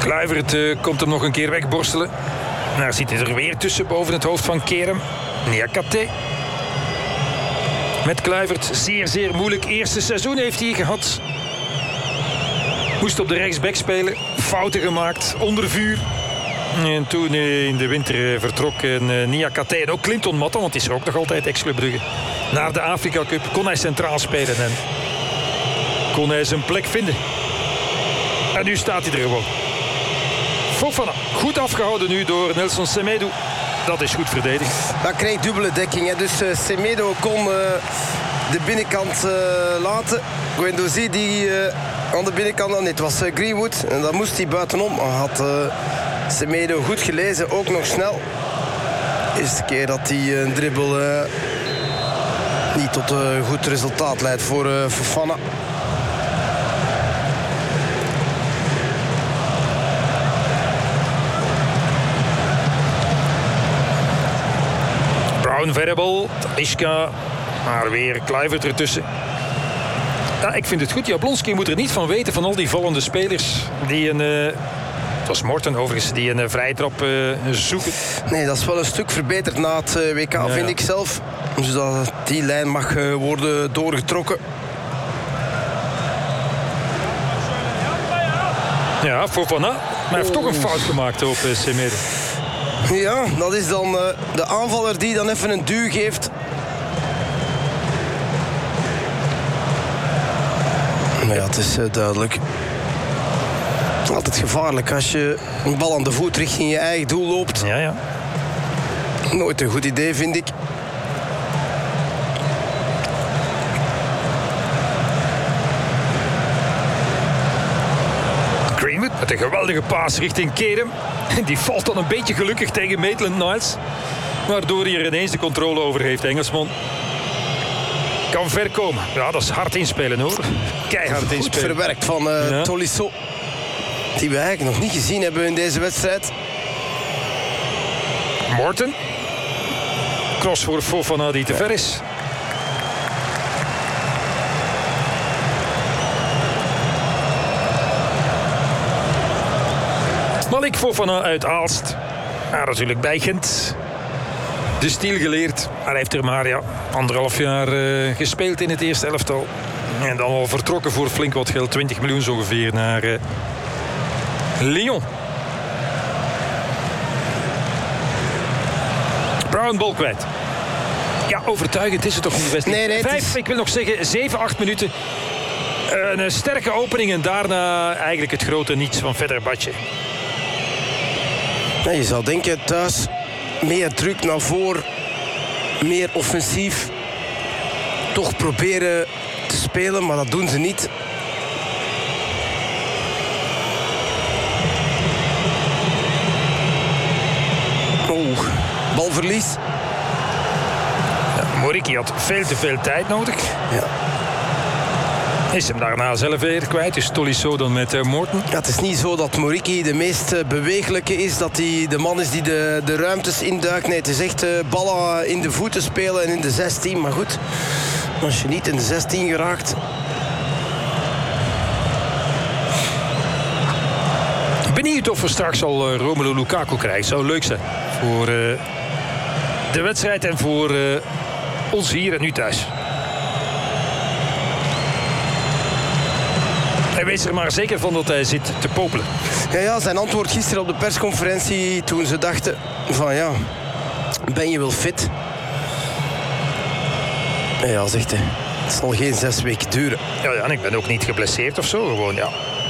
Kluivert komt hem nog een keer wegborstelen. Daar zit hij er weer tussen boven het hoofd van Kerem. Niakate. Met Kluivert, zeer, zeer moeilijk. Eerste seizoen heeft hij gehad. Moest op de rechtsback spelen. Fouten gemaakt, onder vuur. En toen in de winter vertrok Niakate en ook Clinton Matta, want het is er ook nog altijd ex-Club Brugge, naar de Afrika Cup. Kon hij centraal spelen en kon hij zijn plek vinden. En nu staat hij er gewoon. Fofana, goed afgehouden nu door Nelson Semedo. Dat is goed verdedigd. Dat krijgt dubbele dekking. Hè. Dus Semedo kon de binnenkant laten. Guendouzi die aan de binnenkant... Nee, het was Greenwood. En dan moest hij buitenom. Maar had Semedo goed gelezen. Ook nog snel. Eerste keer dat hij een dribbel niet tot een goed resultaat leidt voor Fofana. Brown verrebal, Talisca, maar weer Kluivert ertussen. Ja, ik vind het goed. Jablonski moet er niet van weten van al die vallende spelers die het was Morten overigens, die een vrije trap zoeken. Nee, dat is wel een stuk verbeterd na het WK, vind ik zelf. Zodat die lijn mag worden doorgetrokken. Ja, Fofana. Maar hij heeft toch een fout gemaakt op Semedo. Ja, dat is dan de aanvaller die dan even een duw geeft. Maar ja, het is duidelijk. Altijd gevaarlijk als je een bal aan de voet richting je eigen doel loopt. Ja, ja. Nooit een goed idee, vind ik. Greenwood met een geweldige paas richting Kerem. Die valt dan een beetje gelukkig tegen Maitland-Niles. Waardoor hij er ineens de controle over heeft, Engelsman. Kan ver komen. Ja, dat is hard inspelen hoor. Keihard inspelen. Goed verwerkt van Tolisso. Die we eigenlijk nog niet gezien hebben in deze wedstrijd. Morten. Cross voor Fofana die te ver is. Malik Fofana uit Aalst. Ja, natuurlijk bij Gent. De stiel geleerd. Maar hij heeft er maar 1,5 jaar gespeeld in het eerste elftal. En dan al vertrokken voor flink wat geld. 20 miljoen zo ongeveer naar Lyon. Brown bal kwijt. Ja, overtuigend is het toch niet best. Nee, ik wil nog zeggen, 7, 8 minuten. Een sterke opening en daarna eigenlijk het grote niets van Fenerbahçe. Ja, je zou denken thuis meer druk naar voren, meer offensief. Toch proberen te spelen, maar dat doen ze niet. Balverlies. Ja, Moriki had veel te veel tijd nodig. Ja. Is hem daarna zelf weer kwijt. Dus Tolisso dan met Morten. Ja, het is niet zo dat Moriki de meest bewegelijke is. Dat hij de man is die de ruimtes induikt. Nee, het is echt ballen in de voeten spelen en in de 16. Maar goed, als je niet in de 16 geraakt... Benieuwd of we straks al Romelu Lukaku krijgen. Zou leuk zijn voor de wedstrijd en voor ons hier en nu thuis. Hij wees er maar zeker van dat hij zit te popelen. Ja, zijn antwoord gisteren op de persconferentie toen ze dachten van ja, ben je wel fit? Ja, zegt hij. Het zal geen 6 weken duren. Ja, en ik ben ook niet geblesseerd of zo. Gewoon, ja.